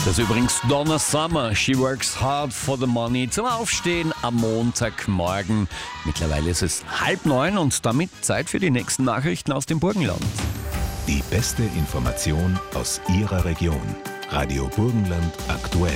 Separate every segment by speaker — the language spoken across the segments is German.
Speaker 1: Das ist übrigens Donna Summer, She Works Hard for the Money, zum Aufstehen am Montagmorgen. Mittlerweile ist es 8:30 und damit Zeit für die nächsten Nachrichten aus dem Burgenland.
Speaker 2: Die beste Information aus Ihrer Region. Radio Burgenland aktuell.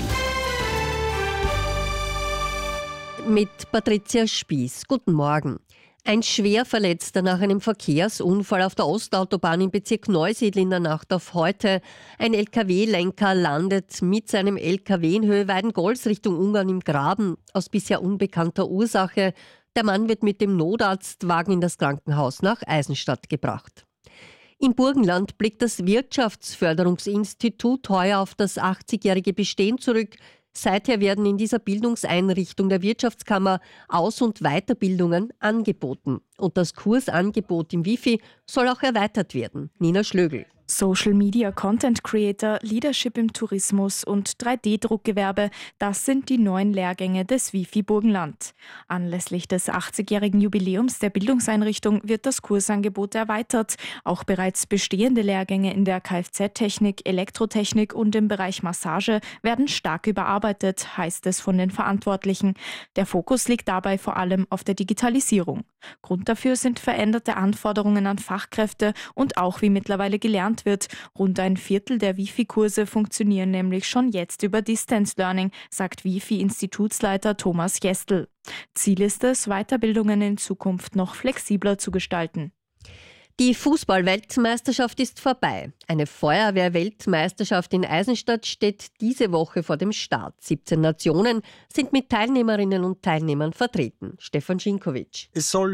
Speaker 3: Mit Patricia Spieß. Guten Morgen. Ein Schwerverletzter nach einem Verkehrsunfall auf der Ostautobahn im Bezirk Neusiedl in der Nacht auf heute. Ein LKW-Lenker landet mit seinem LKW in Höhe Weidengols Richtung Ungarn im Graben, aus bisher unbekannter Ursache. Der Mann wird mit dem Notarztwagen in das Krankenhaus nach Eisenstadt gebracht. Im Burgenland blickt das Wirtschaftsförderungsinstitut heuer auf das 80-jährige Bestehen zurück. Seither werden in dieser Bildungseinrichtung der Wirtschaftskammer Aus- und Weiterbildungen angeboten. Und das Kursangebot im Wifi soll auch erweitert werden. Nina Schlögl.
Speaker 4: Social Media Content Creator, Leadership im Tourismus und 3D-Druckgewerbe, das sind die neuen Lehrgänge des Wifi Burgenland. Anlässlich des 80-jährigen Jubiläums der Bildungseinrichtung wird das Kursangebot erweitert. Auch bereits bestehende Lehrgänge in der Kfz-Technik, Elektrotechnik und im Bereich Massage werden stark überarbeitet, heißt es von den Verantwortlichen. Der Fokus liegt dabei vor allem auf der Digitalisierung. Grund dafür sind veränderte Anforderungen an Fachkräfte und auch wie mittlerweile gelernt wird. Rund ein Viertel der Wifi-Kurse funktionieren nämlich schon jetzt über Distance Learning, sagt Wifi-Institutsleiter Thomas Jestl. Ziel ist es, Weiterbildungen in Zukunft noch flexibler zu gestalten.
Speaker 3: Die Fußball-Weltmeisterschaft ist vorbei. Eine Feuerwehr-Weltmeisterschaft in Eisenstadt steht diese Woche vor dem Start. 17 Nationen sind mit Teilnehmerinnen und Teilnehmern vertreten. Stefan Schinkovic.
Speaker 5: Es soll